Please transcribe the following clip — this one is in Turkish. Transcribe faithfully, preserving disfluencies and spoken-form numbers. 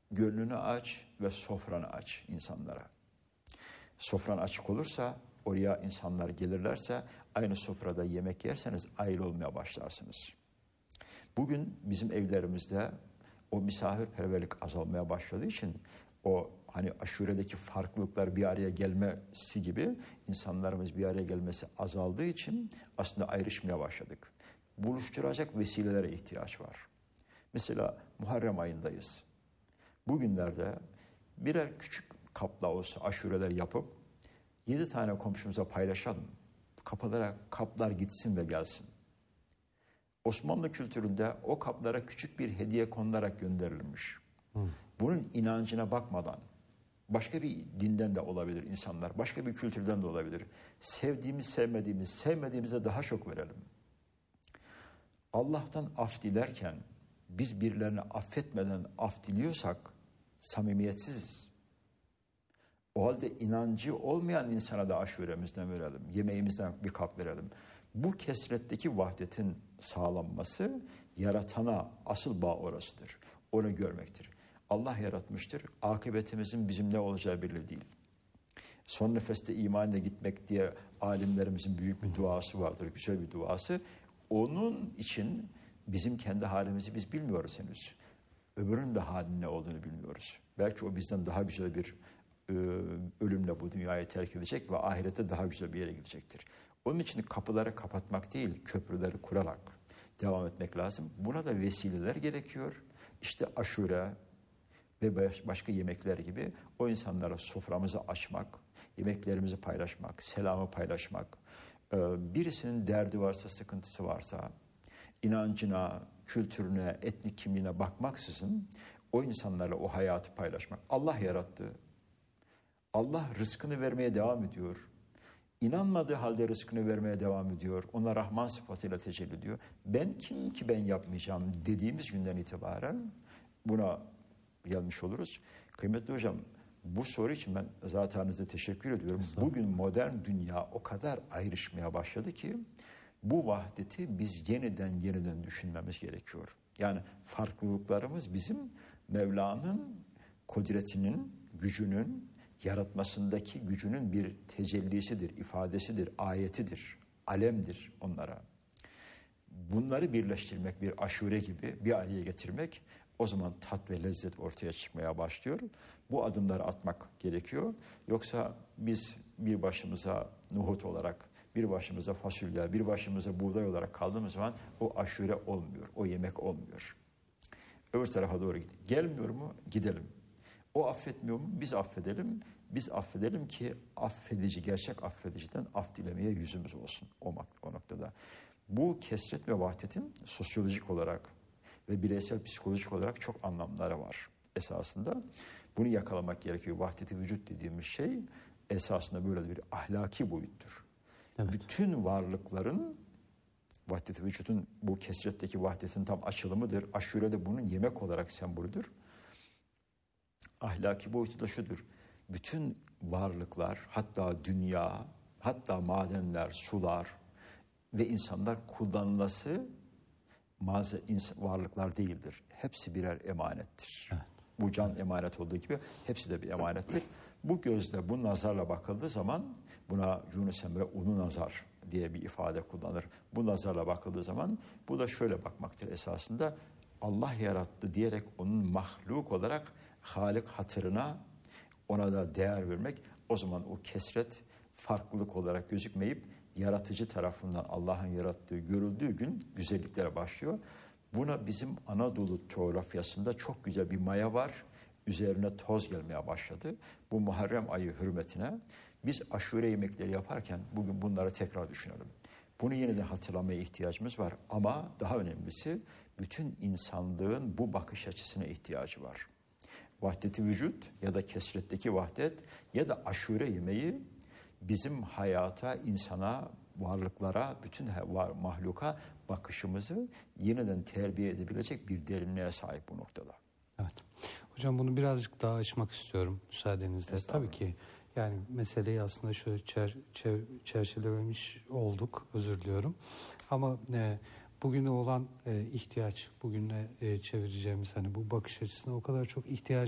gönlünü aç ve sofranı aç insanlara. Sofran açık olursa, oraya insanlar gelirlerse, aynı sofrada yemek yerseniz ayrı olmaya başlarsınız. Bugün bizim evlerimizde o misafirperverlik azalmaya başladığı için o hani aşuredeki farklılıklar bir araya gelmesi gibi insanlarımız bir araya gelmesi azaldığı için aslında ayrışmaya başladık. Buluşturacak vesilelere ihtiyaç var. Mesela Muharrem ayındayız. Bugünlerde birer küçük kapla olsa aşureler yapıp yedi tane komşumuza paylaşalım. Kapılara kaplar gitsin ve gelsin. Osmanlı kültüründe o kaplara küçük bir hediye konularak gönderilmiş. Hı. Bunun inancına bakmadan, başka bir dinden de olabilir insanlar, başka bir kültürden de olabilir. Sevdiğimiz, sevmediğimiz, sevmediğimize daha çok verelim. Allah'tan af dilerken biz birilerini affetmeden af diliyorsak samimiyetsiziz. O halde inancı olmayan insana da aşuremizden verelim, yemeğimizden bir kap verelim. Bu kesretteki vahdetin sağlanması yaratana asıl bağ orasıdır. Onu görmektir. Allah yaratmıştır. Akıbetimizin bizim ne olacağı belli değil. Son nefeste imanla gitmek diye alimlerimizin büyük bir duası vardır. Güzel bir duası. Onun için bizim kendi halimizi biz bilmiyoruz henüz. Öbürünün de halinin ne olduğunu bilmiyoruz. Belki o bizden daha güzel bir e, ölümle bu dünyayı terk edecek ve ahirette daha güzel bir yere gidecektir. Onun için kapıları kapatmak değil, köprüleri kurarak devam etmek lazım. Buna da vesileler gerekiyor. İşte aşure ve başka yemekler gibi o insanlara soframızı açmak, yemeklerimizi paylaşmak, selamı paylaşmak, birisinin derdi varsa, sıkıntısı varsa, inancına, kültürüne, etnik kimliğine bakmaksızın o insanlarla o hayatı paylaşmak. Allah yarattı. Allah rızkını vermeye devam ediyor. İnanmadığı halde rızkını vermeye devam ediyor. Ona Rahman sıfatıyla tecelli ediyor. Ben kim ki ben yapmayacağım dediğimiz günden itibaren buna gelmiş oluruz. Kıymetli hocam, bu soru için ben zaten size teşekkür ediyorum. Bugün modern dünya o kadar ayrışmaya başladı ki bu vahdeti biz yeniden yeniden düşünmemiz gerekiyor. Yani farklılıklarımız bizim Mevla'nın kudretinin, gücünün, yaratmasındaki gücünün bir tecellisidir, ifadesidir, ayetidir, alemdir onlara. Bunları birleştirmek, bir aşure gibi bir araya getirmek, o zaman tat ve lezzet ortaya çıkmaya başlıyor. Bu adımları atmak gerekiyor. Yoksa biz bir başımıza nohut olarak, bir başımıza fasulye, bir başımıza buğday olarak kaldığımız zaman o aşure olmuyor, o yemek olmuyor. Öbür tarafa doğru gidelim. Gelmiyor mu? Gidelim. O affetmiyor mu? Biz affedelim. Biz affedelim ki affedici, gerçek affediciden af dilemeye yüzümüz olsun o, o noktada. Bu kesret ve vahdetin sosyolojik olarak ve bireysel psikolojik olarak çok anlamları var esasında. Bunu yakalamak gerekiyor. Vahdet-i vücut dediğimiz şey esasında böyle bir ahlaki boyuttur. Evet. Bütün varlıkların vahdet-i vücudun bu kesretteki vahdetin tam açılımıdır. Aşure de bunun yemek olarak sembolüdür. Ahlaki boyutu da şudur. Bütün varlıklar, hatta dünya, hatta madenler, sular ve insanlar kullanılası maze, varlıklar değildir. Hepsi birer emanettir. Evet. Bu can emanet olduğu gibi hepsi de bir emanettir. Bu gözle, bu nazarla bakıldığı zaman buna Yunus Emre unu nazar diye bir ifade kullanır. Bu nazarla bakıldığı zaman bu da şöyle bakmaktır esasında. Allah yarattı diyerek onun mahluk olarak Halik hatırına ona da değer vermek, o zaman o kesret farklılık olarak gözükmeyip yaratıcı tarafından Allah'ın yarattığı görüldüğü gün güzelliklere başlıyor. Buna bizim Anadolu coğrafyasında çok güzel bir maya var. Üzerine toz gelmeye başladı. Bu Muharrem ayı hürmetine biz aşure yemekleri yaparken bugün bunları tekrar düşünelim. Bunu yeniden hatırlamaya ihtiyacımız var. Ama daha önemlisi bütün insanlığın bu bakış açısına ihtiyacı var. Vahdet-i vücut ya da kesretteki vahdet ya da aşure yemeği bizim hayata, insana, varlıklara, bütün var, mahluka bakışımızı yeniden terbiye edebilecek bir derinliğe sahip bu noktada. Evet. Hocam bunu birazcık daha açmak istiyorum müsaadenizle. Tabii ki yani meseleyi aslında şöyle çer, çer, çerçevelemiş olduk. Özür diliyorum. Ama e, bugüne olan e, ihtiyaç, bugüne e, çevireceğimiz hani bu bakış açısına o kadar çok ihtiyaç